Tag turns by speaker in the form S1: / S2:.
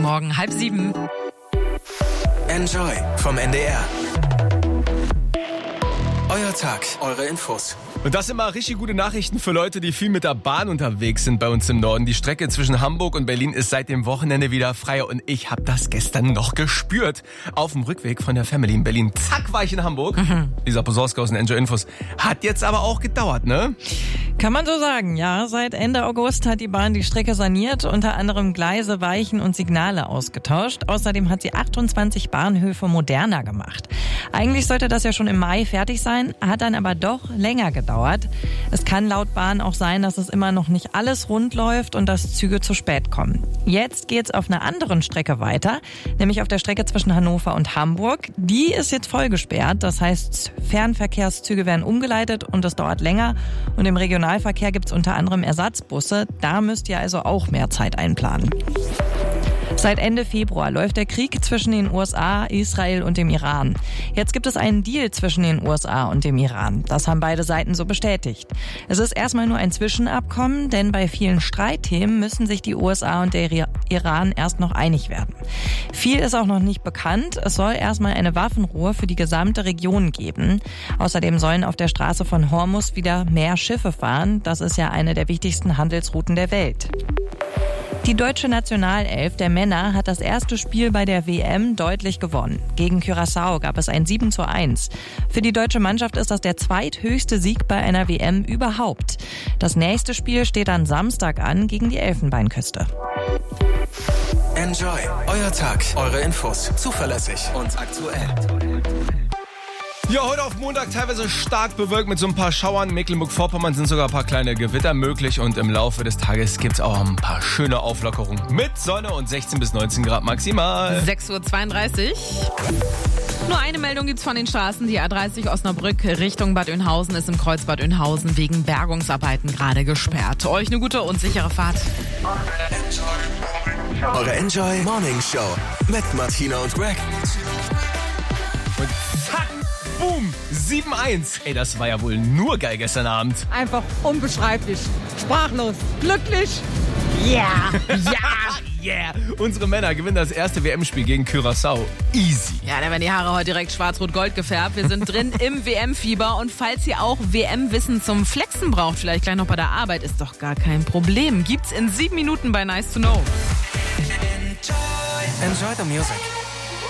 S1: Morgen, 6:30.
S2: Enjoy vom NDR. Euer Tag, eure Infos.
S3: Und das sind mal richtig gute Nachrichten für Leute, die viel mit der Bahn unterwegs sind bei uns im Norden. Die Strecke zwischen Hamburg und Berlin ist seit dem Wochenende wieder frei und ich habe das gestern noch gespürt. Auf dem Rückweg von der Family in Berlin. Zack, war ich in Hamburg. Lisa Posorska aus den Enjoy Infos. Hat jetzt aber auch gedauert, ne?
S4: Kann man so sagen, ja. Seit Ende August hat die Bahn die Strecke saniert, unter anderem Gleise, Weichen und Signale ausgetauscht. Außerdem hat sie 28 Bahnhöfe moderner gemacht. Eigentlich sollte das ja schon im Mai fertig sein, hat dann aber doch länger gedauert. Es kann laut Bahn auch sein, dass es immer noch nicht alles rund läuft und dass Züge zu spät kommen. Jetzt geht's auf einer anderen Strecke weiter, nämlich auf der Strecke zwischen Hannover und Hamburg. Die ist jetzt voll gesperrt, das heißt, Fernverkehrszüge werden umgeleitet und das dauert länger. Und im Regionalverkehr gibt's unter anderem Ersatzbusse. Da müsst ihr also auch mehr Zeit einplanen. Seit Ende Februar läuft der Krieg zwischen den USA, Israel und dem Iran. Jetzt gibt es einen Deal zwischen den USA und dem Iran. Das haben beide Seiten so bestätigt. Es ist erstmal nur ein Zwischenabkommen, denn bei vielen Streitthemen müssen sich die USA und der Iran erst noch einig werden. Viel ist auch noch nicht bekannt. Es soll erstmal eine Waffenruhe für die gesamte Region geben. Außerdem sollen auf der Straße von Hormuz wieder mehr Schiffe fahren. Das ist ja eine der wichtigsten Handelsrouten der Welt. Die deutsche Nationalelf der Männer hat das erste Spiel bei der WM deutlich gewonnen. Gegen Curaçao gab es ein 7:1. Für die deutsche Mannschaft ist das der zweithöchste Sieg bei einer WM überhaupt. Das nächste Spiel steht dann Samstag an gegen die Elfenbeinküste.
S2: Enjoy, euer Tag, eure Infos. Zuverlässig und aktuell.
S3: Ja, heute auf Montag teilweise stark bewölkt mit so ein paar Schauern. In Mecklenburg-Vorpommern sind sogar ein paar kleine Gewitter möglich und im Laufe des Tages gibt's auch ein paar schöne Auflockerungen mit Sonne und 16 bis 19 Grad maximal.
S1: 6:32 Uhr. Nur eine Meldung gibt's von den Straßen. Die A30 Osnabrück Richtung Bad Oeynhausen ist im Kreuz Bad Oeynhausen wegen Bergungsarbeiten gerade gesperrt. Euch eine gute und sichere Fahrt.
S2: Eure Enjoy Morning Show mit Martina und Greg.
S3: Und zack, boom, 7:1. Ey, das war ja wohl nur geil gestern Abend.
S5: Einfach unbeschreiblich. Sprachlos. Glücklich. Ja.
S3: Yeah. Unsere Männer gewinnen das erste WM-Spiel gegen Curaçao. Easy.
S1: Ja, da werden die Haare heute direkt schwarz-rot-gold gefärbt. Wir sind drin im WM-Fieber und falls ihr auch WM-Wissen zum Flexen braucht, vielleicht gleich noch bei der Arbeit, ist doch gar kein Problem. Gibt's in 7 Minuten bei Nice to Know.
S2: Enjoy the music.